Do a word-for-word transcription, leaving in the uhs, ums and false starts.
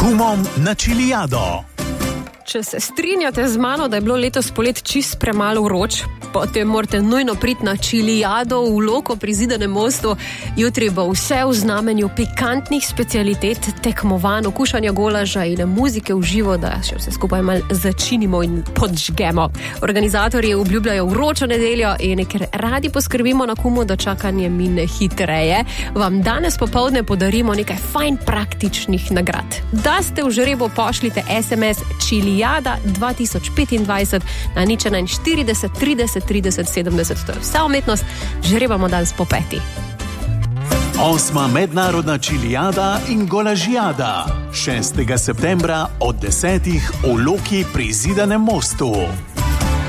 kumom na Čilijado. Če se strinjate z mano, da je bilo letos polet čist premalo vroč, potem morate nujno priti na Čilijado v Loko pri Zidanem mostu. Jutri bo vse v znamenju pikantnih specialitet, tekmovanj, okušanja golaža in muzike v živo, da še vse skupaj malo začinimo in podžgemo. Organizatorji obljubljajo vročo nedeljo in ker radi poskrbimo na Kumu, da čakanje mine hitreje, vam danes popoldne podarimo nekaj fajn praktičnih nagrad. Da ste v žrebo, pošljite es em es Čilijada dva tisoč petindvajset na nič enainštirideset trideset trideset sedemdeset. To je vsa umetnost, žrebamo danes po peti. Osma mednarodna Čilijada in golažijada. šestega septembra od desetih v Loki pri Zidanem mostu.